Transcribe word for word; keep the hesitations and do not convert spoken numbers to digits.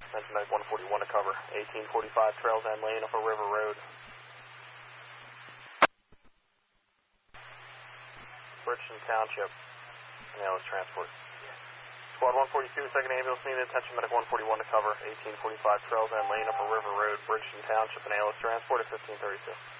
Attention Medic one forty-one to cover. eighteen forty-five Trails End Lane, Upper River Road. Bridgeton Township. Ambulance transport. Squad one forty-two, second ambulance needed. Attention Medic one forty-one to cover. eighteen forty-five Trails End Lane, Upper River Road, Bridgeton Township. An A L S transport at fifteen thirty-two.